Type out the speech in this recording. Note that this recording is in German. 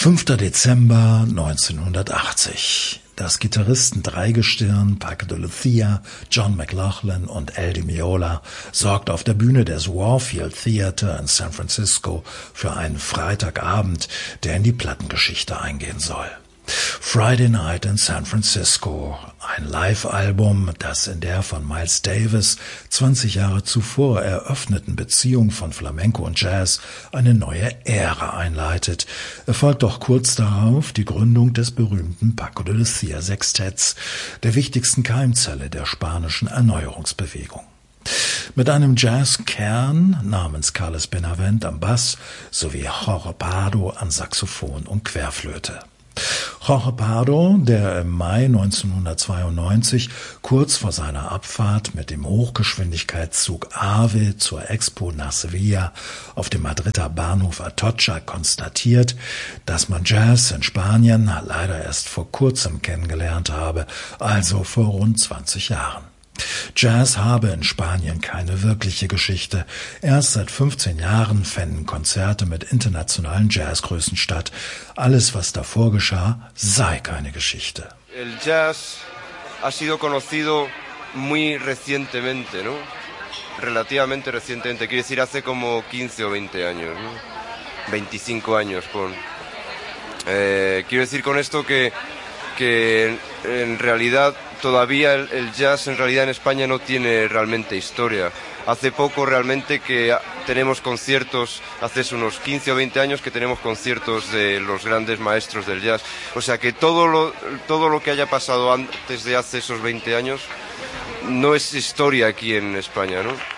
5. Dezember 1980. Das Gitarristen-Dreigestirn Paco de Lucia, John McLaughlin und Al Di Meola sorgt auf der Bühne des Warfield Theater in San Francisco für einen Freitagabend, der in die Plattengeschichte eingehen soll. Friday Night in San Francisco, ein Live-Album, das in der von Miles Davis 20 Jahre zuvor eröffneten Beziehung von Flamenco und Jazz eine neue Ära einleitet, erfolgt auch kurz darauf die Gründung des berühmten Paco de Lucia Sextetts, der wichtigsten Keimzelle der spanischen Erneuerungsbewegung. Mit einem Jazzkern namens Carlos Benavent am Bass sowie Jorge Pardo an Saxophon und Querflöte. Jorge Pardo, der im Mai 1992 kurz vor seiner Abfahrt mit dem Hochgeschwindigkeitszug AVE zur Expo nach Sevilla auf dem Madrider Bahnhof Atocha konstatiert, dass man Jazz in Spanien leider erst vor kurzem kennengelernt habe, also vor rund 20 Jahren. Jazz habe in Spanien keine wirkliche Geschichte. Erst seit 15 Jahren fänden Konzerte mit internationalen Jazzgrößen statt. Alles, was davor geschah, sei keine Geschichte. El jazz ha sido conocido muy recientemente, ¿no? Relativamente recientemente, quiere decir hace como 15 o 20 años, ¿no? 25 años, quiero decir con esto que en realidad todavía el jazz en realidad en España no tiene realmente historia. Hace poco realmente que tenemos conciertos, hace unos 15 o 20 años que tenemos conciertos de los grandes maestros del jazz. O sea que todo lo que haya pasado antes de hace esos 20 años no es historia aquí en España, ¿no?